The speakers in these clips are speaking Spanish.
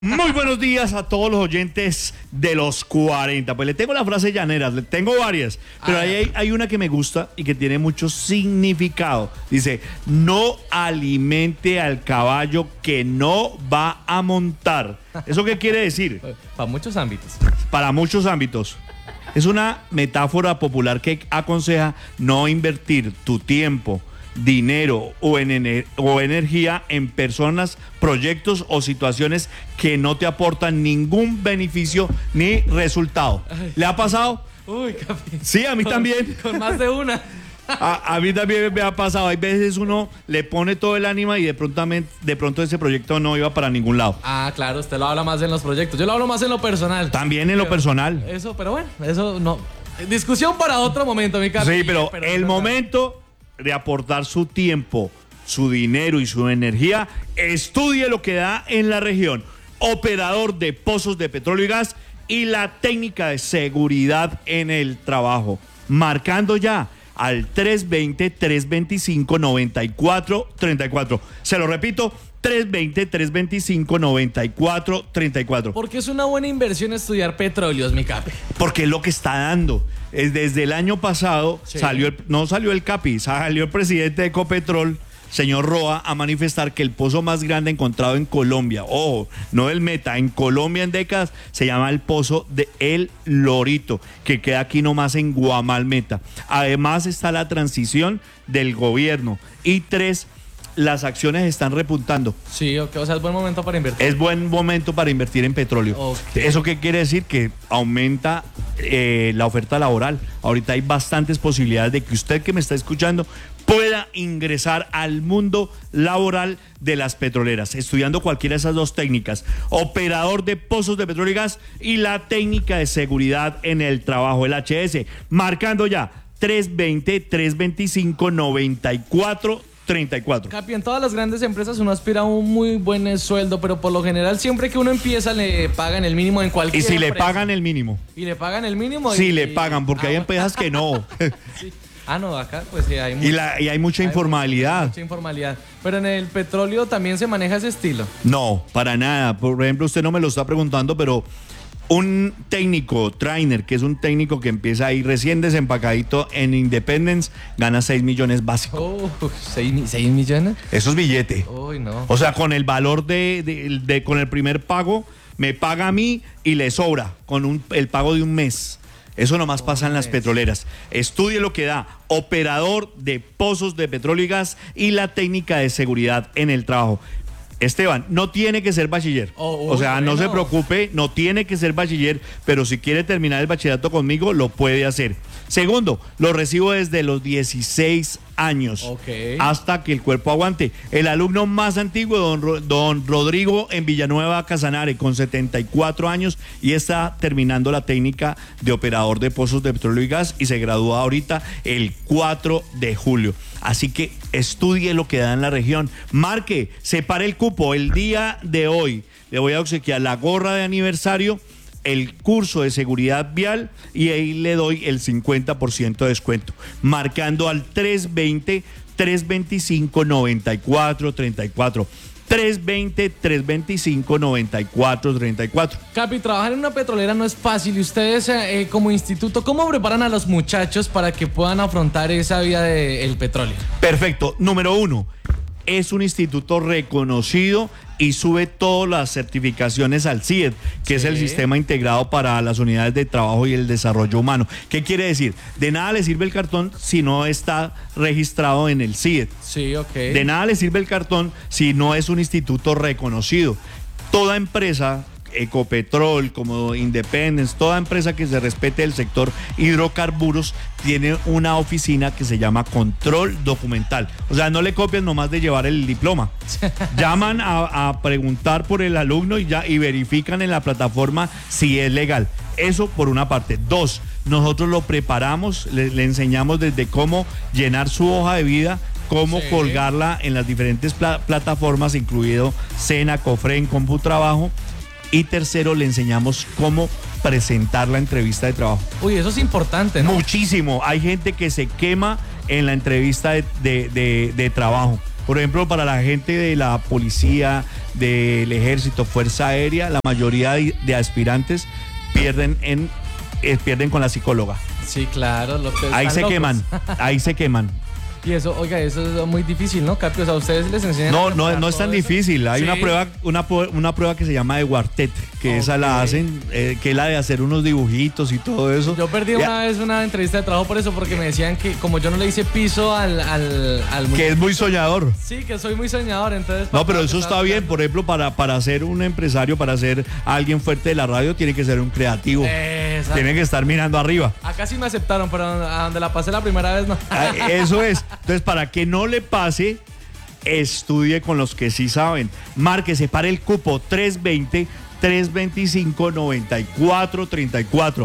Muy buenos días a todos los oyentes de los 40. Pues le tengo las frases llaneras, le tengo varias, pero ahí hay una que me gusta y que tiene mucho significado. Dice, no alimente al caballo que no va a montar. ¿Eso qué quiere decir? Para muchos ámbitos. Para muchos ámbitos. Es una metáfora popular que aconseja no invertir tu tiempo, dinero o energía en personas, proyectos o situaciones que no te aportan ningún beneficio ni resultado. ¿Le ha pasado? Uy, Capi. Sí, a mí también. Con más de una. A mí también me ha pasado. Hay veces uno le pone todo el ánimo y de pronto ese proyecto no iba para ningún lado. Ah, claro, usted lo habla más en los proyectos. Yo lo hablo más en lo personal. También en lo personal. Eso, pero bueno, eso no. Discusión para otro momento, mi Capi. Sí, pero el momento de aportar su tiempo, su dinero y su energía, estudie lo que da en la región. Operador de pozos de petróleo y gas y la técnica de seguridad en el trabajo. Marcando ya al 320-325-9434. Se lo repito, 320-325-9434. Porque es una buena inversión estudiar petróleos, mi Capi. Porque es lo que está dando. Desde el año pasado Sí. no salió el Capi, salió el presidente de Ecopetrol, señor Roa, a manifestar que el pozo más grande encontrado en Colombia, ojo, no el Meta, en Colombia en décadas, se llama el pozo de El Lorito, que queda aquí nomás en Guamal Meta. Además está la transición del gobierno. Y 3, las acciones están repuntando. Sí, okay, o sea, es buen momento para invertir. Es buen momento para invertir en petróleo. Okay. ¿Eso qué quiere decir? Que aumenta la oferta laboral. Ahorita hay bastantes posibilidades de que usted que me está escuchando pueda ingresar al mundo laboral de las petroleras, estudiando cualquiera de esas dos técnicas, operador de pozos de petróleo y gas y la técnica de seguridad en el trabajo, el HS, marcando ya 320-325-9434. Capi, en todas las grandes empresas uno aspira a un muy buen sueldo, pero por lo general siempre que uno empieza le pagan el mínimo en cualquier Y si le empresa. pagan el mínimo. Y le pagan el mínimo. Sí, le pagan, porque hay empresas que no. Sí. Ah, no, acá pues sí hay Y hay mucha informalidad. Mucha informalidad. Pero en el petróleo también se maneja ese estilo. No, para nada. Por ejemplo, usted no me lo está preguntando, pero un técnico, trainer, que es un técnico que empieza ahí recién desempacadito en Independence, gana 6 millones básicos. Oh, ¿6 millones? Eso es billete. Uy, no. O sea, con el valor con el primer pago, me paga a mí y le sobra con el pago de un mes. Eso nomás pasa en las petroleras. Estudie lo que da operador de pozos de petróleo y gas y la técnica de seguridad en el trabajo. Esteban, no tiene que ser bachiller. O sea, bueno. no se preocupe, no tiene que ser bachiller, pero si quiere terminar el bachillerato conmigo, lo puede hacer. Segundo, lo recibo desde los 16 años, hasta que el cuerpo aguante. El alumno más antiguo, don Rodrigo en Villanueva Casanare, con 74 años, y está terminando la técnica de operador de pozos de petróleo y gas y se gradúa ahorita el 4 de julio. Así que estudie lo que da en la región. Marque, separe el cupo. El día de hoy le voy a obsequiar la gorra de aniversario, el curso de seguridad vial y ahí le doy el 50% de descuento. Marcando al 320-325-9434. 320-325-9434. Capi, trabajar en una petrolera no es fácil y ustedes como instituto, ¿cómo preparan a los muchachos para que puedan afrontar esa vida del petróleo? Perfecto. Número 1, es un instituto reconocido y sube todas las certificaciones al CIED, que es el Sistema Integrado para las Unidades de Trabajo y el Desarrollo Humano. ¿Qué quiere decir? De nada le sirve el cartón si no está registrado en el CIED. Sí, ok. De nada le sirve el cartón si no es un instituto reconocido. Toda empresa, Ecopetrol, como Independence, toda empresa que se respete el sector hidrocarburos tiene una oficina que se llama control documental. O sea, no le copian nomás de llevar el diploma. Llaman a preguntar por el alumno y verifican en la plataforma si es legal. Eso por una parte. 2, nosotros lo preparamos, le enseñamos desde cómo llenar su hoja de vida, cómo colgarla en las diferentes plataformas, incluido Sena, Cofren, Computrabajo. Y tercero, le enseñamos cómo presentar la entrevista de trabajo. Uy, eso es importante, ¿no? Muchísimo. Hay gente que se quema en la entrevista de trabajo. Por ejemplo, para la gente de la policía, del ejército, fuerza aérea, la mayoría de aspirantes pierden con la psicóloga. Sí, claro. Ahí se queman. Y eso, oiga, eso es muy difícil, ¿no, Capi? O sea, ustedes les enseñan. No es tan difícil. Hay ¿Sí? una prueba que se llama de Guartet, que esa la hacen, que es la de hacer unos dibujitos y todo eso. Yo perdí una vez una entrevista de trabajo por eso, porque me decían que como yo no le hice piso al que es muy soñador. Sí, que soy muy soñador, entonces. No, pero eso está bien. Por ejemplo, para ser un empresario, para ser alguien fuerte de la radio, tiene que ser un creativo. Exacto. Tiene que estar mirando arriba. Acá sí me aceptaron, pero a donde la pasé la primera vez no. Eso es. Entonces, para que no le pase, estudie con los que sí saben. Márquese para el cupo 320-325-9434.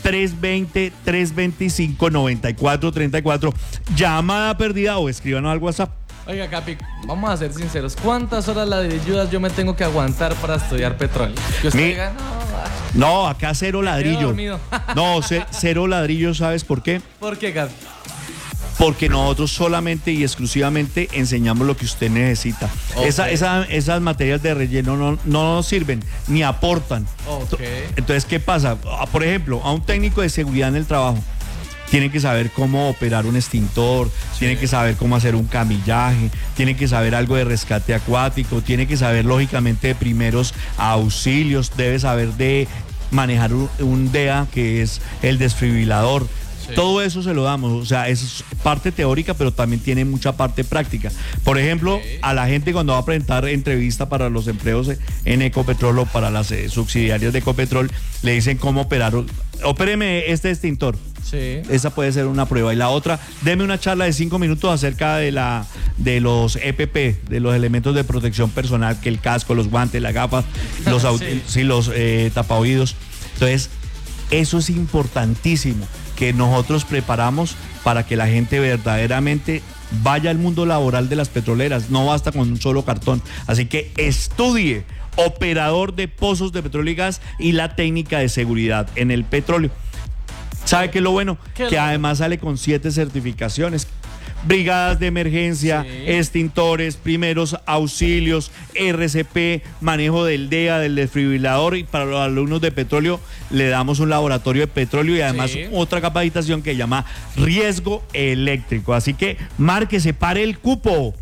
320-325-9434. Llamada perdida o escríbanos al WhatsApp. Oiga, Capi, vamos a ser sinceros. ¿Cuántas horas ladrilludas yo me tengo que aguantar para estudiar petróleo? Que usted diga, no, acá cero ladrillo. No, cero ladrillo, ¿sabes por qué? ¿Por qué, Capi? Porque nosotros solamente y exclusivamente enseñamos lo que usted necesita. Okay. Esas materias de relleno no nos sirven ni aportan. Okay. Entonces, ¿qué pasa? Por ejemplo, a un técnico de seguridad en el trabajo tiene que saber cómo operar un extintor, tiene que saber cómo hacer un camillaje, tiene que saber algo de rescate acuático, tiene que saber lógicamente de primeros auxilios, debe saber de manejar un DEA, que es el desfibrilador. Sí. Todo eso se lo damos, o sea, es parte teórica, pero también tiene mucha parte práctica. Por ejemplo, a la gente cuando va a presentar entrevista para los empleos en Ecopetrol o para las subsidiarias de Ecopetrol, le dicen cómo operar. Opéreme este extintor. Sí. Esa puede ser una prueba. Y la otra, deme una charla de 5 minutos acerca de los EPP, de los elementos de protección personal, que el casco, los guantes, las gafas, los tapaoídos. Entonces, eso es importantísimo, que nosotros preparamos para que la gente verdaderamente vaya al mundo laboral de las petroleras. No basta con un solo cartón. Así que estudie operador de pozos de petróleo y gas y la técnica de seguridad en el petróleo. ¿Sabe qué es lo bueno? Que además sale con 7 certificaciones. Brigadas de emergencia, extintores, primeros auxilios, RCP, manejo del DEA, del desfibrilador, y para los alumnos de petróleo le damos un laboratorio de petróleo y además otra capacitación que se llama riesgo eléctrico. Así que márquese para el cupo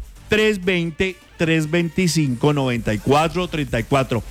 320-325-9434.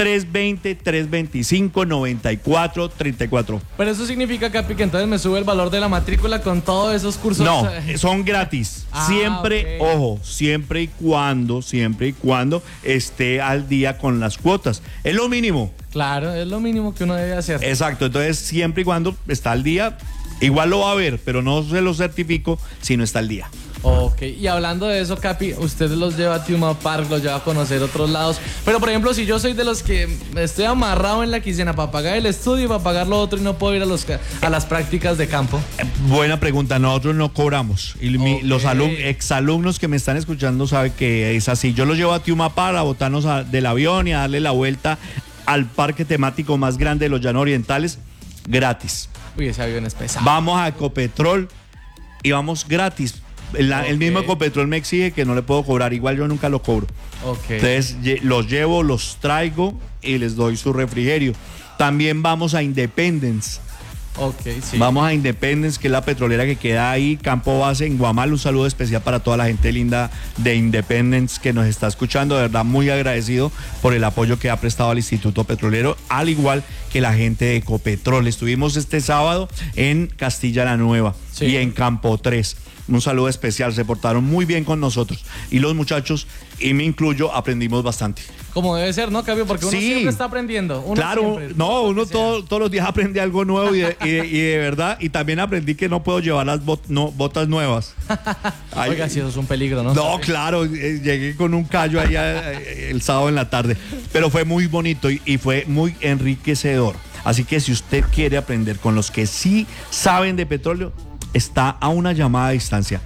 320-325-9434. Pero eso significa, Capi, que entonces me sube el valor de la matrícula con todos esos cursos. No, son gratis. Siempre, ojo, siempre y cuando esté al día con las cuotas. Es lo mínimo. Claro, es lo mínimo que uno debe hacer. Exacto, entonces siempre y cuando está al día, igual lo va a ver, pero no se lo certifico si no está al día. Ok, y hablando de eso, Capi, usted los lleva a Tiuma Park, los lleva a conocer otros lados. Pero, por ejemplo, si yo soy de los que estoy amarrado en la quincena para pagar el estudio y para pagar lo otro y no puedo ir a las prácticas de campo. Buena pregunta, nosotros no cobramos. Y los exalumnos que me están escuchando saben que es así. Yo los llevo a Tiuma Park a botarnos del avión y a darle la vuelta al parque temático más grande de los Llanos Orientales, gratis. Uy, ese avión es pesado. Vamos a Ecopetrol y vamos gratis. El mismo Ecopetrol me exige que no le puedo cobrar, igual yo nunca lo cobro. Entonces los llevo, los traigo y les doy su refrigerio. También vamos a Independence. Vamos a Independence, que es la petrolera que queda ahí, campo base en Guamal. Un saludo especial para toda la gente linda de Independence que nos está escuchando. De verdad, muy agradecido por el apoyo que ha prestado al Instituto Petrolero, al igual que la gente de Ecopetrol. Estuvimos este sábado en Castilla la Nueva y en Campo 3. Un saludo especial, se portaron muy bien con nosotros. Y los muchachos, y me incluyo, aprendimos bastante. Como debe ser, ¿no, Capi? Porque uno siempre está aprendiendo. Claro, uno todos los días aprende algo nuevo y de verdad. Y también aprendí que no puedo llevar las botas nuevas. Oiga, si eso es un peligro, ¿no? No, claro, llegué con un callo allá el sábado en la tarde. Pero fue muy bonito y fue muy enriquecedor. Así que si usted quiere aprender con los que sí saben de petróleo, está a una llamada de distancia.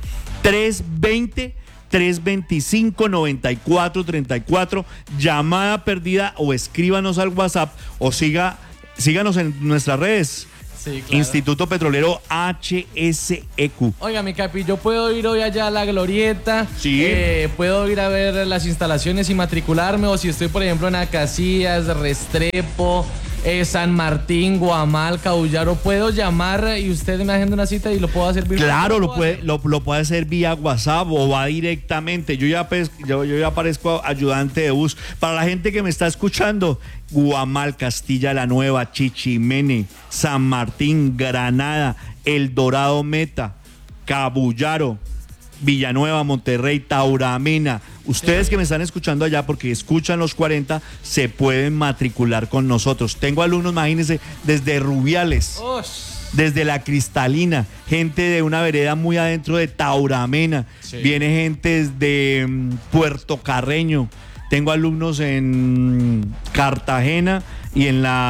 320-325-9434, llamada perdida, o escríbanos al WhatsApp o síganos en nuestras redes. Sí, claro. Instituto Petrolero HSEQ. Oiga, mi capi, yo puedo ir hoy allá a la Glorieta. Sí. Puedo ir a ver las instalaciones y matricularme. O si estoy, por ejemplo, en Acacias, Restrepo, San Martín, Guamal, Caullaro, puedo llamar y usted me agenda una cita y lo puedo hacer virtual. Claro, lo puede hacer vía WhatsApp o va directamente. Yo ya aparezco ayudante de bus. Para la gente que me está escuchando, Guamal, Castilla la Nueva, Chichimene, San Martín, Granada, El Dorado Meta, Cabullaro, Villanueva, Monterrey, Tauramena. Ustedes que me están escuchando allá porque escuchan los 40, se pueden matricular con nosotros. Tengo alumnos, imagínense, desde Rubiales, desde La Cristalina, gente de una vereda muy adentro de Tauramena, sí. Viene gente desde Puerto Carreño. Tengo alumnos en Cartagena y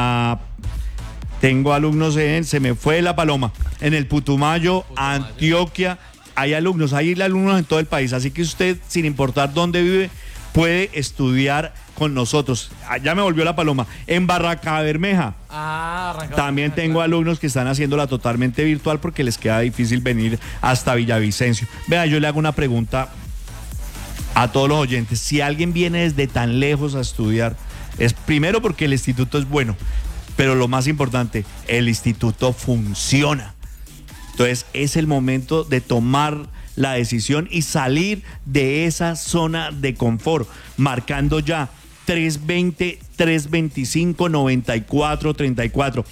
tengo alumnos se me fue la paloma, en el Putumayo, Antioquia. Hay alumnos en todo el país, así que usted, sin importar dónde vive, puede estudiar con nosotros. Ya me volvió la paloma. En Barrancabermeja también tengo alumnos que están haciéndola totalmente virtual porque les queda difícil venir hasta Villavicencio. Vea, yo le hago una pregunta a todos los oyentes. Si alguien viene desde tan lejos a estudiar, es primero porque el instituto es bueno, pero lo más importante, el instituto funciona. Entonces es el momento de tomar la decisión y salir de esa zona de confort, marcando ya 320-325-9434.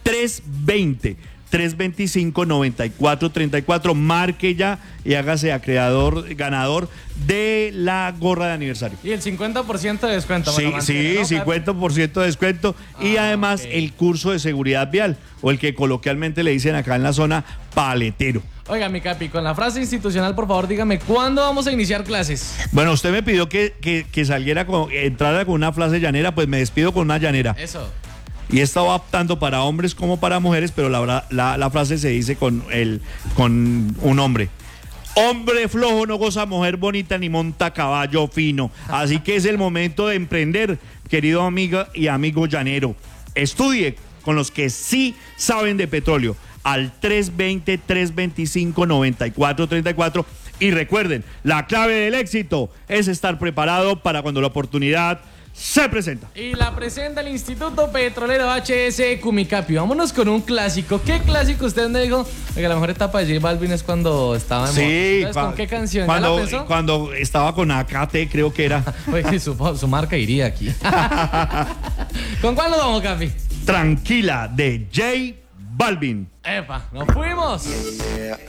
320-325-9434. Marque ya y hágase ganador de la gorra de aniversario. Y el 50% de descuento. Sí, ¿no? 50% de descuento. Y además el curso de seguridad vial, o el que coloquialmente le dicen acá en la zona, paletero. Oiga, mi capi, con la frase institucional, por favor, dígame, ¿cuándo vamos a iniciar clases? Bueno, usted me pidió que entrara con una frase llanera, pues me despido con una llanera. Eso. Y he estado tanto para hombres como para mujeres, pero la frase se dice con un hombre. Hombre flojo no goza mujer bonita ni monta caballo fino. Así que es el momento de emprender, querido amiga y amigo llanero. Estudie con los que sí saben de petróleo al 320-325-9434. Y recuerden, la clave del éxito es estar preparado para cuando la oportunidad se presenta. Y la presenta el Instituto Petrolero HSEQ, mi capi. Vámonos con un clásico. ¿Qué clásico usted me dijo? Oiga, la mejor etapa de J Balvin es cuando estaba en Sí, ¿con qué canción? Cuando estaba con AKT, creo que era. Oye, su marca iría aquí. ¿Con cuál nos vamos, capi? Tranquila, de J Balvin. Epa, nos fuimos.